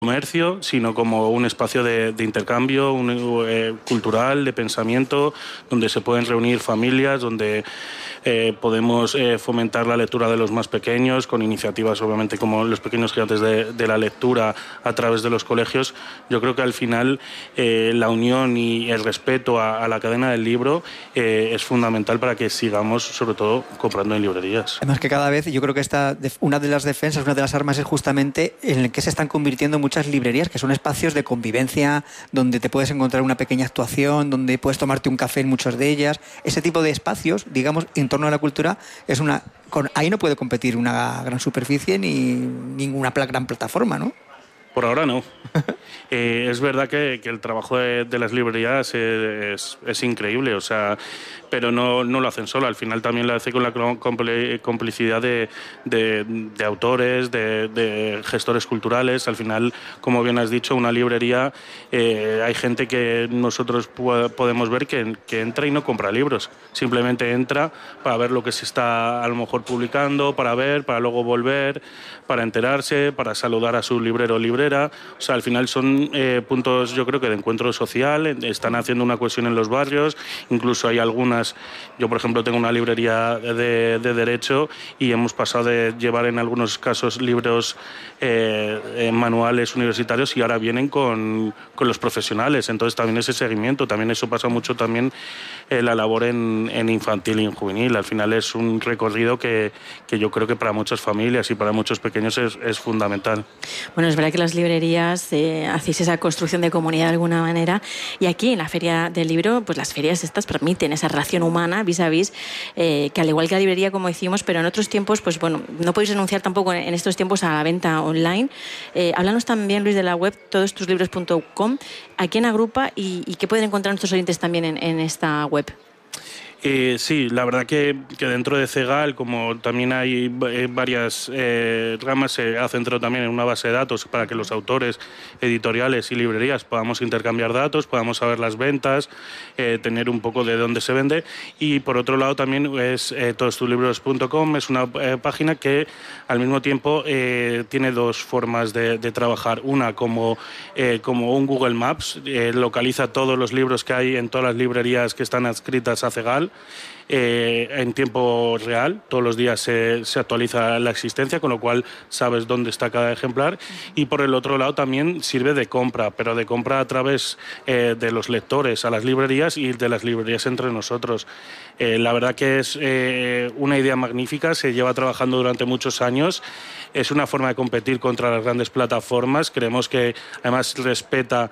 comercio, sino como un espacio de intercambio cultural, de pensamiento, donde se pueden reunir familias, donde podemos fomentar la lectura de los más pequeños, con iniciativas obviamente como los pequeños gigantes de la lectura a través de los colegios. Yo creo que al final la unión y el respeto a la cadena del libro es fundamental para que sigamos, sobre todo, comprando en librerías. Además que cada vez, yo creo que una de las defensas, una de las armas es justamente en el que se están convirtiendo muchas librerías, que son espacios de convivencia, donde te puedes encontrar una pequeña actuación, donde puedes tomarte un café en muchas de ellas. Ese tipo de espacios, digamos, en torno a la cultura, ahí no puede competir una gran superficie ni ninguna gran plataforma, ¿no? Por ahora no. Es verdad que el trabajo de las librerías es increíble, o sea, pero no lo hacen solo. Al final también lo hace con la complicidad de autores, de gestores culturales. Al final, como bien has dicho, una librería, hay gente que nosotros podemos ver que entra y no compra libros. Simplemente entra para ver lo que se está a lo mejor publicando, para luego volver, para enterarse, para saludar a su librero o librera. O sea, al final son puntos, yo creo que de encuentro social. Están haciendo una cohesión en los barrios. Incluso hay algunas, yo por ejemplo tengo una librería de Derecho y hemos pasado de llevar en algunos casos libros manuales universitarios y ahora vienen con los profesionales. Entonces también ese seguimiento, también eso pasa mucho también la labor en infantil y en juvenil. Al final es un recorrido que yo creo que para muchas familias y para muchos pequeños es fundamental. Bueno, es verdad que las librerías hacéis esa construcción de comunidad de alguna manera, y aquí en la Feria del Libro, pues las ferias estas permiten esa relación humana vis a vis, que al igual que la librería, como decimos, pero en otros tiempos, pues bueno, no podéis renunciar tampoco en estos tiempos a la venta online. Háblanos también, Luis, de la web todostuslibros.com, a quién agrupa y qué pueden encontrar nuestros oyentes también en esta web. Sí, la verdad que dentro de CEGAL, como también hay varias ramas, se ha centrado también en una base de datos para que los autores, editoriales y librerías podamos intercambiar datos, podamos saber las ventas, tener un poco de dónde se vende. Y por otro lado también es todostuslibros.com, es una página que al mismo tiempo tiene dos formas de trabajar. Una como un Google Maps, localiza todos los libros que hay en todas las librerías que están adscritas a CEGAL, en tiempo real. Todos los días se actualiza la existencia, con lo cual sabes dónde está cada ejemplar. Y por el otro lado también sirve de compra, pero de compra a través de los lectores a las librerías y de las librerías entre nosotros. La verdad que es una idea magnífica, se lleva trabajando durante muchos años. Es una forma de competir contra las grandes plataformas. Creemos que además respeta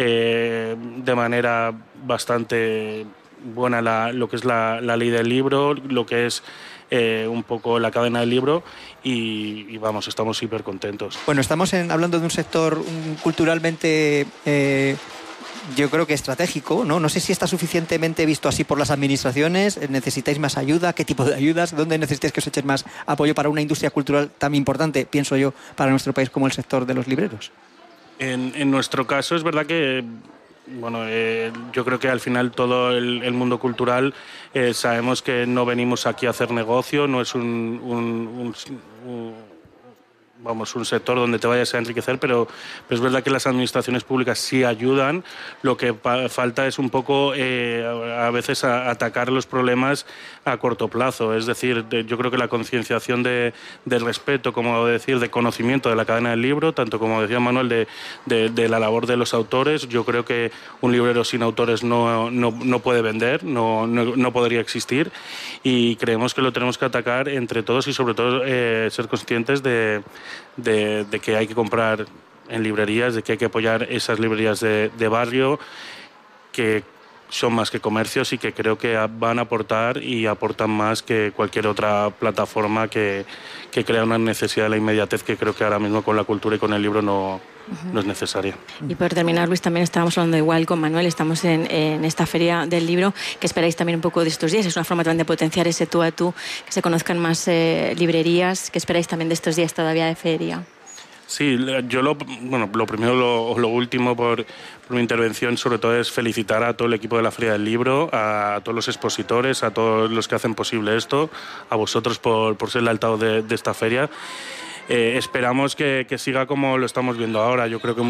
de manera bastante buena lo que es la ley del libro, lo que es un poco la cadena del libro y vamos, estamos súper contentos. Bueno, estamos hablando de un sector culturalmente yo creo que estratégico, ¿no? No sé si está suficientemente visto así por las administraciones. ¿Necesitáis más ayuda? ¿Qué tipo de ayudas? ¿Dónde necesitáis que os echen más apoyo para una industria cultural tan importante, pienso yo, para nuestro país como el sector de los libreros? En nuestro caso es verdad que yo creo que al final todo el mundo cultural sabemos que no venimos aquí a hacer negocio, no es un sector donde te vayas a enriquecer, pero es verdad que las administraciones públicas sí ayudan. Lo que falta es un poco a veces atacar los problemas a corto plazo. Es decir, yo creo que la concienciación del respeto, como decir, de conocimiento de la cadena del libro, tanto como decía Manuel, de la labor de los autores. Yo creo que un librero sin autores no puede vender, no podría existir, y creemos que lo tenemos que atacar entre todos y sobre todo ser conscientes de que hay que comprar en librerías, de que hay que apoyar esas librerías de barrio que son más que comercios y que creo que van a aportar y aportan más que cualquier otra plataforma que crea una necesidad de la inmediatez que creo que ahora mismo con la cultura y con el libro no es necesaria. Y por terminar, Luis, también estábamos hablando igual con Manuel, estamos en esta Feria del Libro. ¿Qué esperáis también un poco de estos días? Es una forma también de potenciar ese tú a tú, que se conozcan más librerías. ¿Qué esperáis también de estos días todavía de feria? Sí, yo lo primero, lo último por mi intervención, sobre todo es felicitar a todo el equipo de la Feria del Libro, a todos los expositores, a todos los que hacen posible esto, a vosotros por ser el altavoz de esta feria. Esperamos que siga como lo estamos viendo ahora. Yo creo que